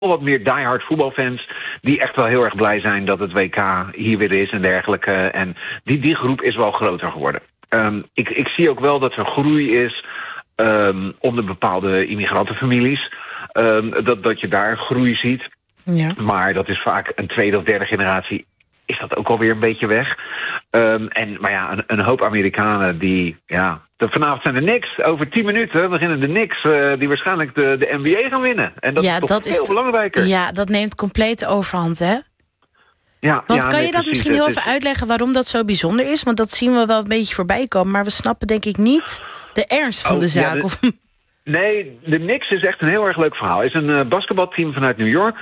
wat meer diehard voetbalfans die echt wel heel erg blij zijn dat het WK hier weer is en dergelijke. En die groep is wel groter geworden. Ik zie ook wel dat er groei is onder bepaalde immigrantenfamilies. Dat je daar groei ziet. Ja. Maar dat is vaak een tweede of derde generatie. Is dat ook alweer een beetje weg. Maar ja, een hoop Amerikanen die... ja, vanavond zijn er niks. Over 10 minuten beginnen de Knicks die waarschijnlijk de NBA gaan winnen. En dat is toch veel belangrijker. Ja, dat neemt compleet overhand, hè? Ja, want kan je dat misschien heel even uitleggen waarom dat zo bijzonder is? Want dat zien we wel een beetje voorbij komen. Maar we snappen denk ik niet de ernst van de zaak. Ja, nee, de Knicks is echt een heel erg leuk verhaal. Het is een basketbalteam vanuit New York.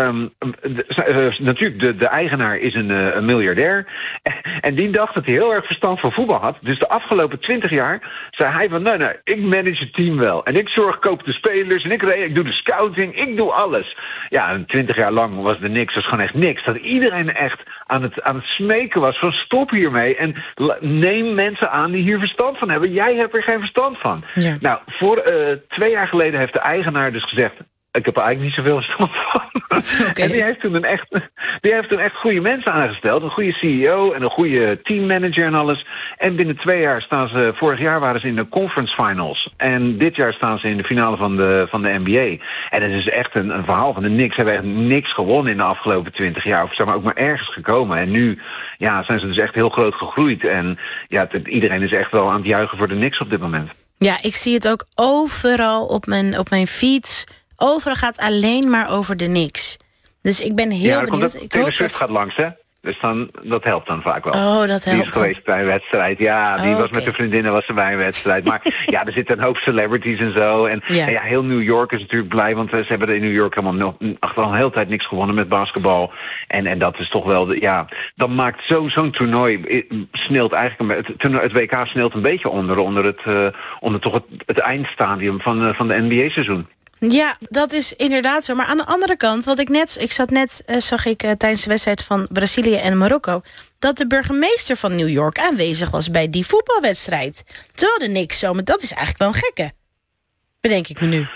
Natuurlijk, de eigenaar is een miljardair. En die dacht dat hij heel erg verstand van voetbal had. Dus de afgelopen 20 jaar zei hij van... nee, ik manage het team wel. En ik koop de spelers en ik doe de scouting. Ik doe alles. Ja, en 20 jaar lang was de Knicks gewoon echt niks. Dat iedereen echt aan het smeken was van stop hiermee. En neem mensen aan die hier verstand van hebben. Jij hebt er geen verstand van. Ja. Nou, voor 2 jaar geleden heeft de eigenaar dus gezegd... ik heb er eigenlijk niet zoveel verstand van. Okay. En die heeft toen echt goede mensen aangesteld. Een goede CEO en een goede teammanager en alles. En binnen 2 jaar staan ze... vorig jaar waren ze in de conference finals. En dit jaar staan ze in de finale van de NBA. En het is echt een verhaal van de Knicks. Ze hebben echt niks gewonnen in de afgelopen 20 jaar. Of zijn maar ook maar ergens gekomen. En nu zijn ze dus echt heel groot gegroeid. En iedereen is echt wel aan het juichen voor de Knicks op dit moment. Ja, ik zie het ook overal op mijn feeds. Overal gaat alleen maar over de Knicks. Dus ik ben heel benieuwd. Taylor Swift gaat langs, hè? Dus dat helpt dan vaak wel. Oh, dat helpt. Die is geweest bij een wedstrijd. Ja, die was met de vriendinnen was ze bij een wedstrijd. Maar ja, er zitten een hoop celebrities en zo. En heel New York is natuurlijk blij. Want ze hebben in New York helemaal al een hele tijd niks gewonnen met basketbal. En dat is toch wel... dan maakt zo'n toernooi... sneelt eigenlijk het WK sneelt een beetje onder toch het eindstadium van de NBA-seizoen. Ja, dat is inderdaad zo. Maar aan de andere kant, zag ik tijdens de wedstrijd van Brazilië en Marokko... dat de burgemeester van New York aanwezig was bij die voetbalwedstrijd. Terwijl de Knicks zo, maar dat is eigenlijk wel een gekke. Bedenk ik me nu.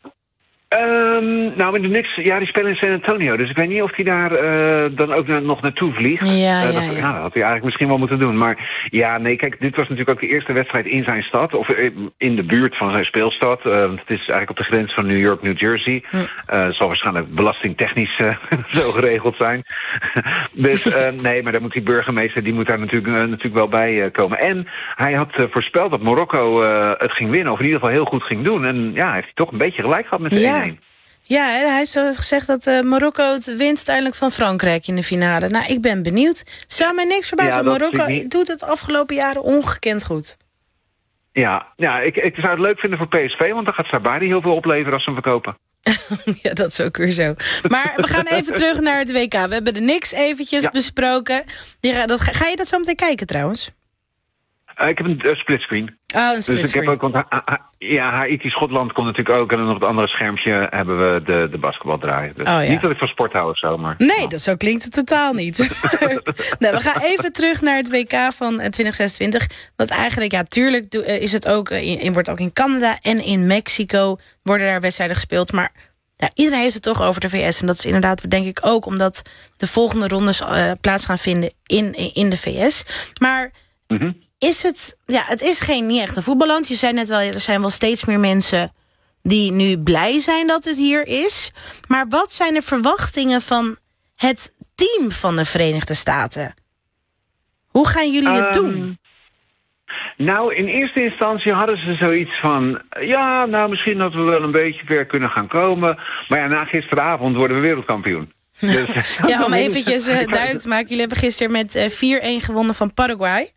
Met de Knicks, die spelen in San Antonio. Dus ik weet niet of hij daar dan ook nog naartoe vliegt. Dat had hij eigenlijk misschien wel moeten doen. Maar kijk, dit was natuurlijk ook de eerste wedstrijd in zijn stad. Of in de buurt van zijn speelstad. Want het is eigenlijk op de grens van New York, New Jersey. Het zal waarschijnlijk belastingtechnisch zo geregeld zijn. Dus maar dan moet die burgemeester, die moet daar natuurlijk wel bij komen. En hij had voorspeld dat Marokko het ging winnen. Of in ieder geval heel goed ging doen. En heeft hij toch een beetje gelijk gehad met de 1-1. Ja, hij heeft gezegd dat Marokko het wint uiteindelijk van Frankrijk in de finale. Nou, ik ben benieuwd. Zou mij niks verbazen. Marokko doet het afgelopen jaren ongekend goed. Ja, ik zou het leuk vinden voor PSV, want dan gaat Sabari heel veel opleveren als ze hem verkopen. Ja, dat is ook weer zo. Maar we gaan even terug naar het WK. We hebben de Knicks eventjes besproken. Ga je dat zo meteen kijken trouwens? Ik heb een splitscreen. Oh, een splitscreen. Dus Haiti Schotland komt natuurlijk ook. En dan op het andere schermpje hebben we de basketbal draaien. Dus niet dat ik van sport hou of zo, maar... Nee, zo klinkt het totaal niet. We gaan even terug naar het WK van 2026. Want eigenlijk, tuurlijk is het ook, wordt ook in Canada en in Mexico worden daar wedstrijden gespeeld. Maar iedereen heeft het toch over de VS. En dat is inderdaad, denk ik, ook omdat de volgende rondes plaats gaan vinden in de VS. Maar... Is het... het is niet echt een voetballand. Je zei net wel, er zijn wel steeds meer mensen die nu blij zijn dat het hier is. Maar wat zijn de verwachtingen van het team van de Verenigde Staten? Hoe gaan jullie het doen? Nou, in eerste instantie hadden ze zoiets van... misschien dat we wel een beetje ver kunnen gaan komen. Maar na gisteravond worden we wereldkampioen. Dus, om eventjes duidelijk te maken. Jullie hebben gisteren met 4-1 gewonnen van Paraguay.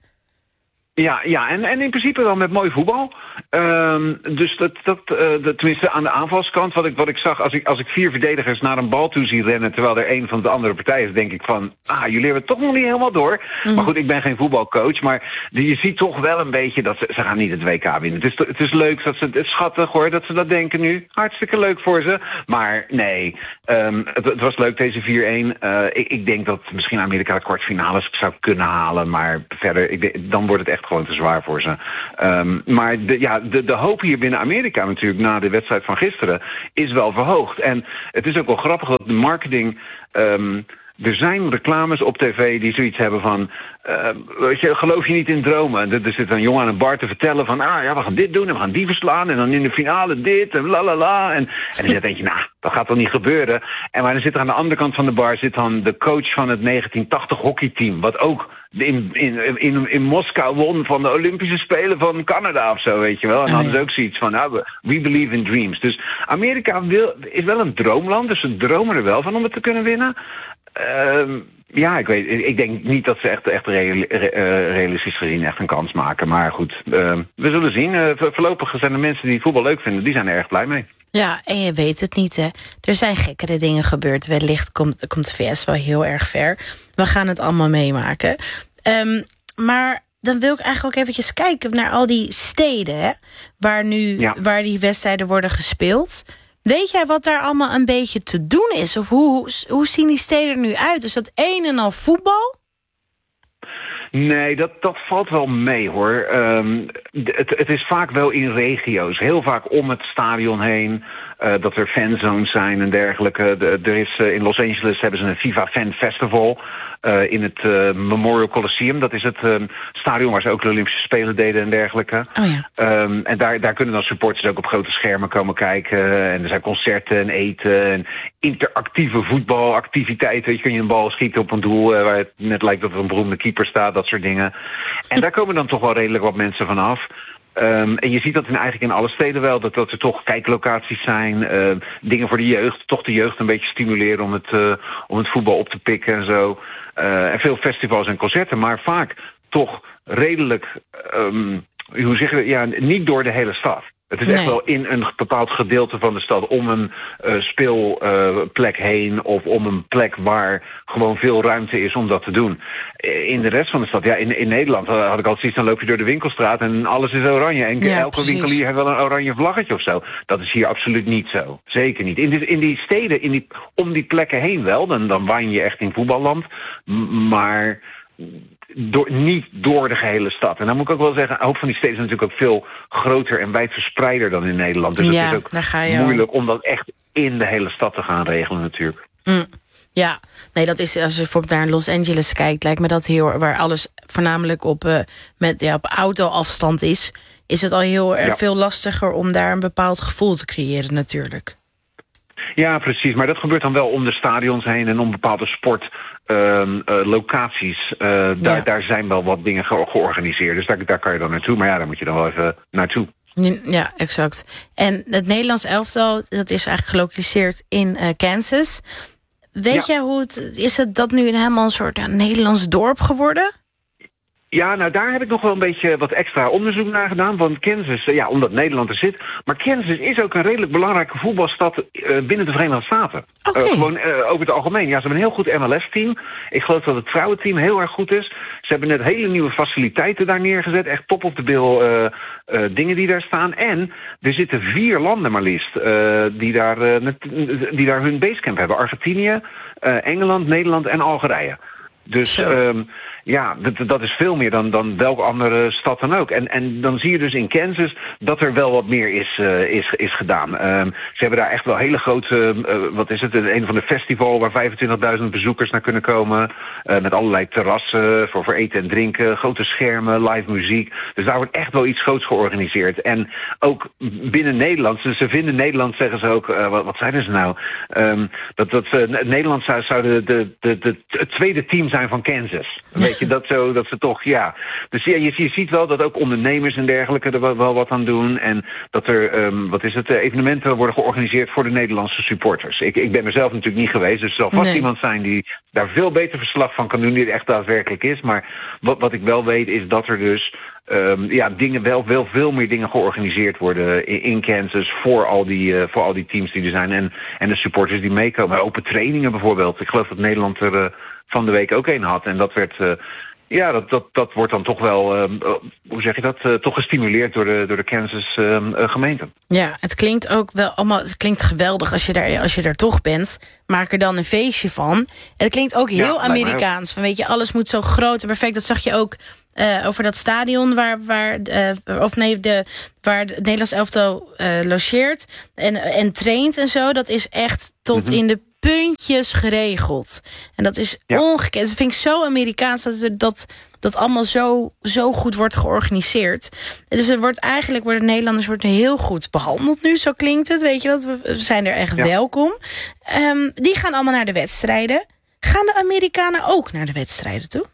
Ja, en in principe wel met mooi voetbal. Dus tenminste aan de aanvalskant, wat ik zag... Als ik 4 verdedigers naar een bal toe zie rennen... terwijl er een van de andere partij is, denk ik van... jullie hebben het toch nog niet helemaal door. Maar goed, ik ben geen voetbalcoach. Maar je ziet toch wel een beetje dat ze gaan niet het WK winnen. Het is leuk, het is schattig hoor, dat ze dat denken nu. Hartstikke leuk voor ze. Maar nee, het was leuk deze 4-1. Ik denk dat misschien Amerika de kwartfinales zou kunnen halen. Maar verder, dan wordt het echt gewoon te zwaar voor ze. Maar de hoop hier binnen Amerika natuurlijk na de wedstrijd van gisteren is wel verhoogd. En het is ook wel grappig dat de marketing... er zijn reclames op tv die zoiets hebben van... geloof je niet in dromen? Er zit een jongen aan een bar te vertellen van... we gaan dit doen en we gaan die verslaan... en dan in de finale dit en lalala. En dan denk je, dat gaat toch niet gebeuren? En maar dan zit er aan de andere kant van de bar... zit dan de coach van het 1980 hockeyteam... wat ook in Moskou won van de Olympische Spelen van Canada of zo, weet je wel. En dan hadden ze ook zoiets van, we believe in dreams. Dus Amerika is wel een droomland, dus ze dromen er wel van om het te kunnen winnen... ik denk niet dat ze echt realistisch gezien echt een kans maken. Maar goed, we zullen zien. Voorlopig zijn de mensen die voetbal leuk vinden, die zijn er erg blij mee. Ja, en je weet het niet, hè. Er zijn gekkere dingen gebeurd. Wellicht komt de VS wel heel erg ver. We gaan het allemaal meemaken. Maar dan wil ik eigenlijk ook eventjes kijken naar al die steden, hè, waar die wedstrijden worden gespeeld. Weet jij wat daar allemaal een beetje te doen is? Of hoe zien die steden er nu uit? Is dat een en al voetbal? Nee, dat valt wel mee, hoor. Het is vaak wel in regio's. Heel vaak om het stadion heen. Dat er fanzones zijn en dergelijke. Er is in Los Angeles hebben ze een FIFA Fan Festival... in het Memorial Coliseum. Dat is het stadion waar ze ook de Olympische Spelen deden en dergelijke. Oh ja. En daar kunnen dan supporters ook op grote schermen komen kijken. En er zijn concerten en eten en interactieve voetbalactiviteiten. Weet je, kun je een bal schieten op een doel waar het net lijkt dat er een beroemde keeper staat, dat soort dingen. En daar komen dan toch wel redelijk wat mensen van af. En je ziet dat eigenlijk in alle steden wel, dat er toch kijklocaties zijn, dingen voor de jeugd, toch de jeugd een beetje stimuleren om het voetbal op te pikken en zo. En veel festivals en concerten, maar vaak toch redelijk, niet door de hele stad. Het is echt wel in een bepaald gedeelte van de stad om een speelplek heen of om een plek waar gewoon veel ruimte is om dat te doen. In de rest van de stad, in Nederland had ik altijd zoiets, dan loop je door de winkelstraat en alles is oranje. En elke winkelier heeft wel een oranje vlaggetje of zo. Dat is hier absoluut niet zo. Zeker niet. In die steden, om die plekken heen wel, dan waan je echt in voetballand. Maar... niet door de gehele stad. En dan moet ik ook wel zeggen, een hoop van die steden zijn natuurlijk ook veel groter en wijdverspreider dan in Nederland. Dus het is ook moeilijk om dat echt in de hele stad te gaan regelen natuurlijk. Ja, nee, dat is, als je bijvoorbeeld naar Los Angeles kijkt, lijkt me dat heel, waar alles voornamelijk op autoafstand is het al heel erg veel lastiger om daar een bepaald gevoel te creëren natuurlijk. Ja, precies. Maar dat gebeurt dan wel om de stadions heen en om bepaalde sportlocaties. Daar zijn wel wat dingen georganiseerd. Dus daar kan je dan naartoe. Maar daar moet je dan wel even naartoe. Ja, exact. En het Nederlands elftal, dat is eigenlijk gelokaliseerd in Kansas. Weet jij hoe is het dat nu helemaal een soort Nederlands dorp geworden? Ja, nou daar heb ik nog wel een beetje wat extra onderzoek naar gedaan. Want Kansas, omdat Nederland er zit. Maar Kansas is ook een redelijk belangrijke voetbalstad binnen de Verenigde Staten. Okay. Gewoon over het algemeen. Ja, ze hebben een heel goed MLS-team. Ik geloof dat het vrouwenteam heel erg goed is. Ze hebben net hele nieuwe faciliteiten daar neergezet. Echt top of the bill dingen die daar staan. En er zitten 4 landen maar liefst die daar hun basecamp hebben. Argentinië, Engeland, Nederland en Algerije. Dus dat is veel meer dan welke andere stad dan ook. En dan zie je dus in Kansas dat er wel wat meer is gedaan. Ze hebben daar echt wel hele grote, een van de festival waar 25.000 bezoekers naar kunnen komen. Met allerlei terrassen voor eten en drinken, grote schermen, live muziek. Dus daar wordt echt wel iets groots georganiseerd. En ook binnen Nederland, ze vinden Nederland, zeggen ze ook, wat zeiden ze nou? Nederland zou het tweede team zijn van Kansas. Weet je, dat ze toch, Dus je ziet wel dat ook ondernemers en dergelijke er wel wat aan doen. En dat er, evenementen worden georganiseerd voor de Nederlandse supporters. Ik ben er zelf natuurlijk niet geweest, dus er zal vast iemand zijn die daar veel beter verslag van kan doen, die het echt daadwerkelijk is. Maar wat ik wel weet is dat er dus dingen veel meer dingen georganiseerd worden in Kansas voor al die teams die er zijn en de supporters die meekomen. Open trainingen bijvoorbeeld. Ik geloof dat Nederland er van de week ook een had. En dat werd, dat wordt dan toch wel, toch gestimuleerd door de Kansas gemeente. Ja, het klinkt ook wel allemaal, het klinkt geweldig als je daar toch bent. Maak er dan een feestje van. Het klinkt ook heel Amerikaans. Van, weet je, alles moet zo groot en perfect. Dat zag je ook over dat stadion waar het Nederlands elftal logeert en traint en zo. Dat is echt tot in de puntjes geregeld. En dat is ongekend. Dat vind ik zo Amerikaans dat allemaal zo goed wordt georganiseerd. Dus worden Nederlanders heel goed behandeld nu, zo klinkt het. Weet je wat? We zijn er echt welkom. Die gaan allemaal naar de wedstrijden. Gaan de Amerikanen ook naar de wedstrijden toe?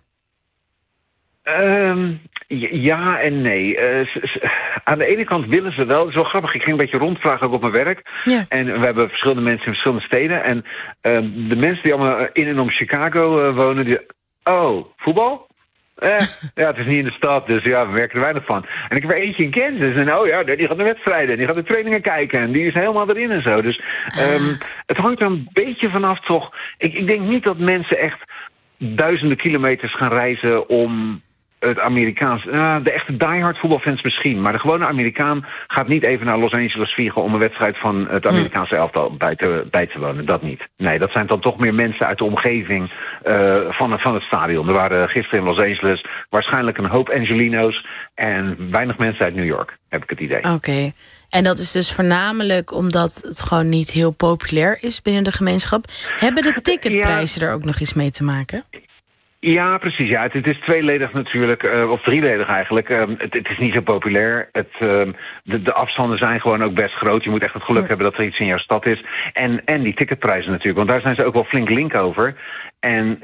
Ja en nee. Aan de ene kant willen ze wel. Zo grappig, ik ging een beetje rondvragen ook op mijn werk. Ja. En we hebben verschillende mensen in verschillende steden. En de mensen die allemaal in en om Chicago wonen... voetbal? Ja, het is niet in de stad, dus ja, we werken er weinig van. En ik heb er eentje in Kansas en die gaat naar wedstrijden en die gaat naar trainingen kijken en die is helemaal erin en zo. Dus het hangt er een beetje vanaf toch. Ik denk niet dat mensen echt duizenden kilometers gaan reizen om het Amerikaans... de echte diehard voetbalfans misschien, maar de gewone Amerikaan gaat niet even naar Los Angeles vliegen om een wedstrijd van het Amerikaanse elftal bij te wonen. Dat niet. Nee, dat zijn dan toch meer mensen uit de omgeving van het stadion. Er waren gisteren in Los Angeles waarschijnlijk een hoop Angelino's en weinig mensen uit New York, heb ik het idee. Oké. En dat is dus voornamelijk omdat het gewoon niet heel populair is binnen de gemeenschap. Hebben de ticketprijzen er ook nog iets mee te maken? Ja, precies. Ja, het is tweeledig natuurlijk, of drieledig eigenlijk. Het is niet zo populair. De afstanden zijn gewoon ook best groot. Je moet echt het geluk hebben dat er iets in jouw stad is. En die ticketprijzen natuurlijk, want daar zijn ze ook wel flink link over. En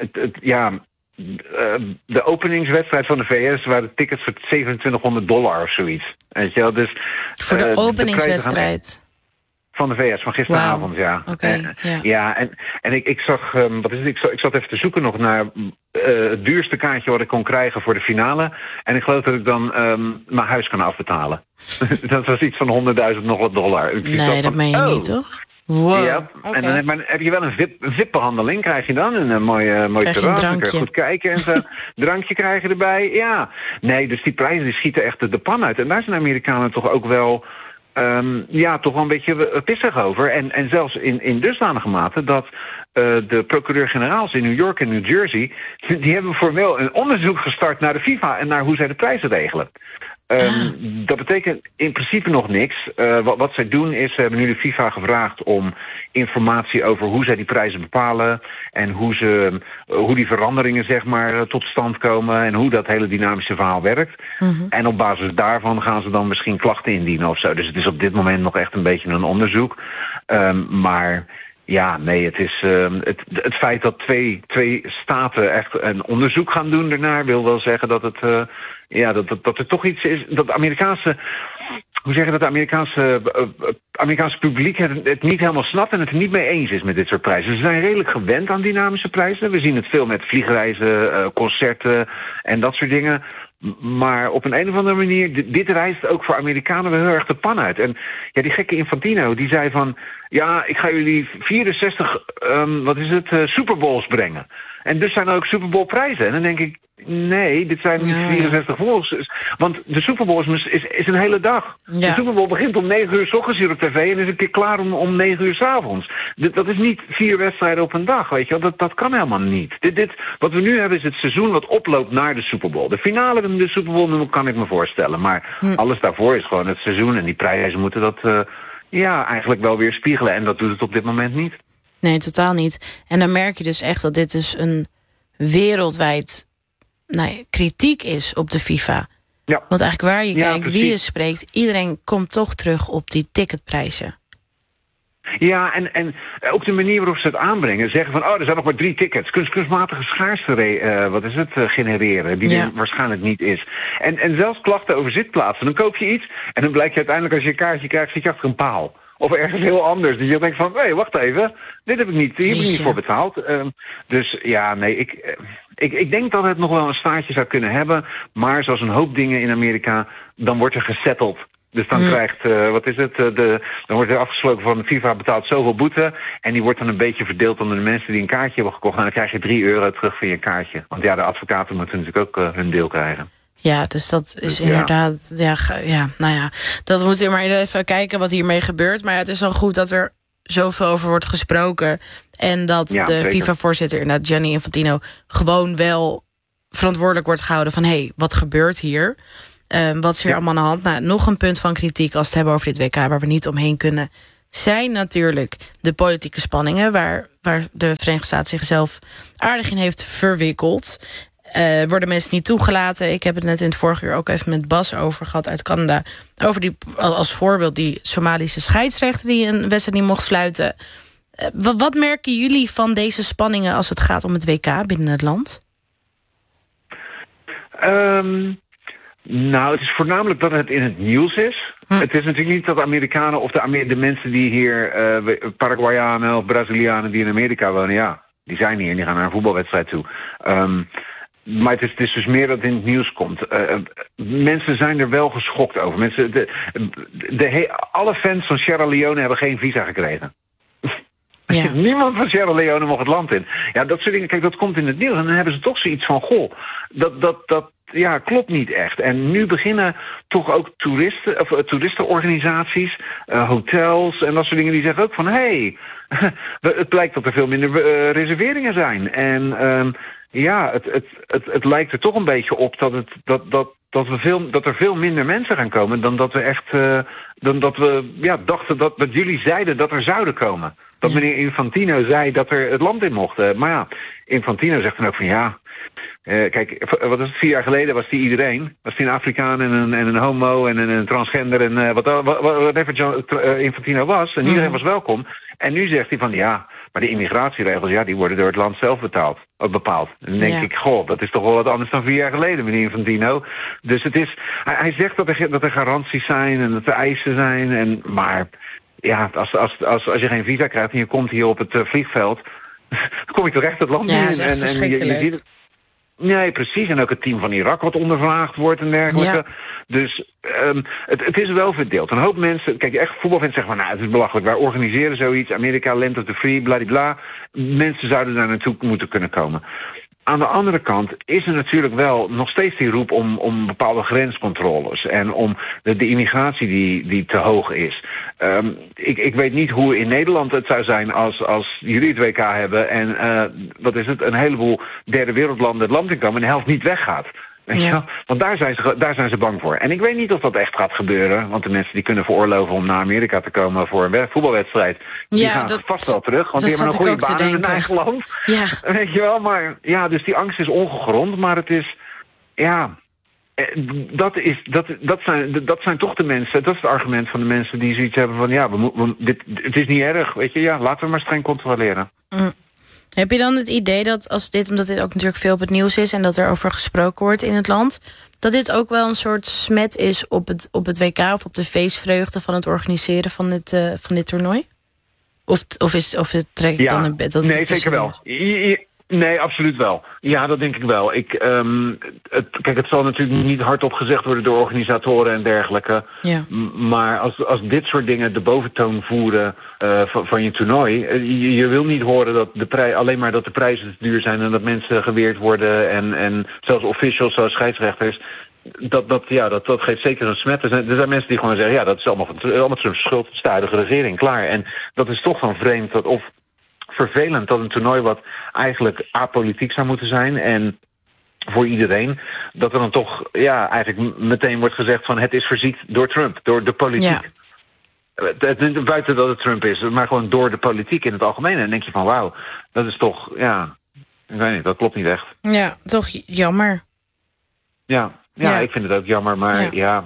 de openingswedstrijd van de VS waren tickets voor $2700 of zoiets. Weet je wel? Dus, voor de openingswedstrijd? Van de VS, van gisteravond, ja. Okay, ja, en ik zag, ik zat even te zoeken nog naar het duurste kaartje wat ik kon krijgen voor de finale. En ik geloof dat ik dan mijn huis kan afbetalen. Dat was iets van $100.000 nog wat dollar. Nee, dat meen je niet, toch? Wow. Ja, okay. En dan heb je wel een VIP-behandeling, krijg je dan. Een mooi terras, dan kun je goed kijken en zo. Drankje krijg je erbij, ja. Nee, dus die prijzen die schieten echt de pan uit. En daar zijn de Amerikanen toch ook wel... toch wel een beetje pissig over. En zelfs in dusdanige mate dat de procureur-generaals in New York en New Jersey... die hebben formeel een onderzoek gestart naar de FIFA en naar hoe zij de prijzen regelen. Dat betekent in principe nog niks. Wat zij doen is, ze hebben nu de FIFA gevraagd om informatie over hoe zij die prijzen bepalen en hoe die veranderingen zeg maar tot stand komen en hoe dat hele dynamische verhaal werkt. En op basis daarvan gaan ze dan misschien klachten indienen of zo. Dus het is op dit moment nog echt een beetje een onderzoek. Maar ja, nee, het is het feit dat twee staten echt een onderzoek gaan doen daarnaar wil wel zeggen dat het dat er toch iets is dat de Amerikaanse, hoe zeg je dat, de Amerikaanse publiek het niet helemaal snapt en het er niet mee eens is met dit soort prijzen. Ze zijn redelijk gewend aan dynamische prijzen. We zien het veel met vliegreizen, concerten en dat soort dingen. Maar op een of andere manier, dit reist ook voor Amerikanen wel heel erg de pan uit. En ja, die gekke Infantino, die zei van... ja, ik ga jullie 64, Super Bowls brengen. En dus zijn er ook Super Bowl prijzen. En dan denk ik, nee, dit zijn niet 64 Bowls. Want de Super Bowl is een hele dag. Ja. De Super Bowl begint om 9 uur 's ochtends hier op tv... en is een keer klaar om 9 uur 's avonds. Dat is niet 4 wedstrijden op een dag, weet je wel. Dat kan helemaal niet. Wat we nu hebben is het seizoen wat oploopt naar de Super Bowl. De finale van de Super Bowl kan ik me voorstellen. Maar alles daarvoor is gewoon het seizoen. En die prijzen moeten dat eigenlijk wel weer spiegelen. En dat doet het op dit moment niet. Nee, totaal niet. En dan merk je dus echt dat dit dus een wereldwijd kritiek is op de FIFA. Ja. Want eigenlijk waar je kijkt, precies. Wie je spreekt... iedereen komt toch terug op die ticketprijzen. Ja, en ook de manier waarop ze het aanbrengen. Zeggen van, er zijn nog maar 3 tickets. Kunstmatige schaarste genereren. Die er waarschijnlijk niet is. En zelfs klachten over zitplaatsen. Dan koop je iets en dan blijkt je uiteindelijk als je een kaartje krijgt... zit je achter een paal. Of ergens heel anders. Dus je denkt van, wacht even. Dit heb ik niet. Hier heb ik niet voor betaald. Dus ja, nee, ik denk dat het nog wel een staartje zou kunnen hebben. Maar zoals een hoop dingen in Amerika, dan wordt er gesetteld. Dus dan krijgt, dan wordt er afgesproken van de FIFA betaalt zoveel boete. En die wordt dan een beetje verdeeld onder de mensen die een kaartje hebben gekocht. En dan krijg je €3 terug voor je kaartje. Want ja, de advocaten moeten natuurlijk ook hun deel krijgen. Ja, dus dat is inderdaad... dat moet je maar even kijken wat hiermee gebeurt. Maar het is wel goed dat er zoveel over wordt gesproken. En dat de FIFA-voorzitter, Gianni Infantino, gewoon wel verantwoordelijk wordt gehouden van... hé, wat gebeurt hier? Wat is hier allemaal aan de hand? Nou, nog een punt van kritiek als we het hebben over dit WK... waar we niet omheen kunnen, zijn natuurlijk de politieke spanningen... waar de Verenigde Staten zichzelf aardig in heeft verwikkeld. Worden mensen niet toegelaten. Ik heb het net in het vorige uur ook even met Bas over gehad uit Canada... over die, als voorbeeld die Somalische scheidsrechter... die een wedstrijd niet mocht fluiten. Wat merken jullie van deze spanningen als het gaat om het WK binnen het land? Nou, het is voornamelijk dat het in het nieuws is. Het is natuurlijk niet dat de Amerikanen of de mensen die hier... Paraguayanen of Brazilianen die in Amerika wonen... ja, die zijn hier en die gaan naar een voetbalwedstrijd toe. Maar het is dus meer dat het in het nieuws komt. Mensen zijn er wel geschokt over. Mensen, alle fans van Sierra Leone hebben geen visa gekregen. Ja. Niemand van Sierra Leone mocht het land in. Ja, dat soort dingen, kijk, dat komt in het nieuws. En dan hebben ze toch zoiets van, goh, dat klopt niet echt. En nu beginnen toch ook toeristenorganisaties, hotels en dat soort dingen, die zeggen ook van, hé, het blijkt dat er veel minder reserveringen zijn. En het lijkt er toch een beetje op dat er veel minder mensen gaan komen dan dat we echt dachten dat jullie zeiden dat er zouden komen. Dat meneer Infantino zei dat er het land in mocht. Maar ja, Infantino zegt dan ook van kijk, wat is het, 4 jaar geleden was die iedereen. Was die een Afrikaan en een homo en een transgender en whatever Infantino was. En iedereen was welkom. En nu zegt hij van maar de immigratieregels, die worden door het land zelf bepaald. En dan denk ik, goh, dat is toch wel wat anders dan 4 jaar geleden, meneer Infantino. Dus het is, hij zegt dat er garanties zijn en dat er eisen zijn. Maar ja, als je geen visa krijgt en je komt hier op het vliegveld, dan kom je toch echt het land in. Ja, dat is echt verschrikkelijk. Je ziet het. Nee, precies. En ook het team van Irak wat ondervraagd wordt en dergelijke. Ja. Dus het is wel verdeeld. Een hoop mensen, kijk, echt voetbalfans zeggen van, het is belachelijk. Wij organiseren zoiets. Amerika, Land of the Free, bladibla. Mensen zouden daar naartoe moeten kunnen komen. Aan de andere kant is er natuurlijk wel nog steeds die roep om bepaalde grenscontroles. En om de immigratie die te hoog is. Ik weet niet hoe in Nederland het zou zijn als jullie het WK hebben en een heleboel derde wereldlanden het land in komen en de helft niet weggaat. Ja. Want daar zijn ze bang voor. En ik weet niet of dat echt gaat gebeuren. Want de mensen die kunnen veroorloven om naar Amerika te komen voor een voetbalwedstrijd, die gaan vast wel terug. Want die hebben een goede baan in hun eigen land. Ja. Weet je wel, maar dus die angst is ongegrond. Maar het is, dat zijn toch de mensen, dat is het argument van de mensen die zoiets hebben van, het is niet erg, weet je, laten we maar streng controleren. Heb je dan het idee dat omdat dit ook natuurlijk veel op het nieuws is en dat er over gesproken wordt in het land, dat dit ook wel een soort smet is op het WK of op de feestvreugde van het organiseren van dit toernooi? Of trek ik dan een bed? Nee, zeker wel. Nee, absoluut wel. Ja, dat denk ik wel. Kijk, het zal natuurlijk niet hardop gezegd worden door organisatoren en dergelijke. Ja. Maar als dit soort dingen de boventoon voeren van je toernooi, je wil niet horen dat alleen maar dat de prijzen te duur zijn en dat mensen geweerd worden en zelfs officials zoals scheidsrechters. Dat geeft zeker een smet. Er zijn mensen die gewoon zeggen, dat is allemaal Trumps schuld, het is de huidige regering, klaar. En dat is toch dan vreemd vervelend dat een toernooi wat eigenlijk apolitiek zou moeten zijn en voor iedereen, dat er dan toch eigenlijk meteen wordt gezegd van het is verziekt door Trump, door de politiek. Ja. Buiten dat het Trump is, maar gewoon door de politiek in het algemeen. En dan denk je van wauw, dat is toch, ik weet niet, dat klopt niet echt. Ja, toch jammer. Ja, ik vind het ook jammer, maar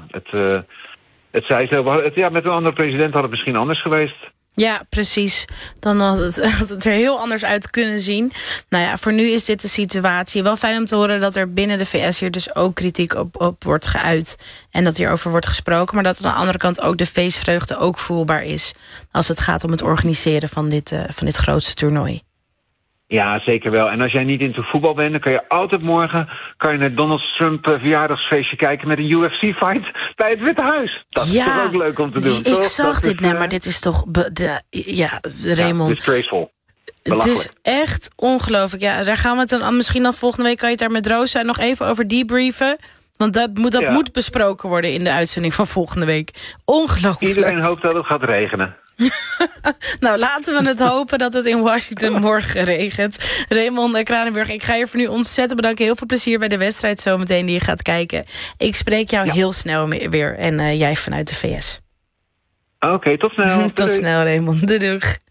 het zei zo. Met een andere president had het misschien anders geweest. Ja, precies. Dan had het er heel anders uit kunnen zien. Nou ja, voor nu is dit de situatie. Wel fijn om te horen dat er binnen de VS hier dus ook kritiek op wordt geuit. En dat hierover wordt gesproken. Maar dat aan de andere kant ook de feestvreugde ook voelbaar is. Als het gaat om het organiseren van dit grootste toernooi. Ja, zeker wel. En als jij niet into voetbal bent, dan kan je altijd morgen naar Donald Trump verjaardagsfeestje kijken met een UFC-fight bij het Witte Huis. Dat is toch ook leuk om te doen. Ik zag dit, maar dit is toch... Raymond. Disgraceful. Het is echt ongelooflijk. Ja, daar gaan we het dan misschien dan volgende week, kan je het daar met Rosa nog even over debriefen. Want dat moet besproken worden in de uitzending van volgende week. Ongelooflijk. Iedereen hoopt dat het gaat regenen. Nou, laten we het hopen dat het in Washington morgen regent. Raymond Kranenburg, ik ga je voor nu ontzettend bedanken. Heel veel plezier bij de wedstrijd zometeen die je gaat kijken. Ik spreek jou heel snel weer. En jij vanuit de VS. Oké, tot snel. Tot snel, Raymond. Doei.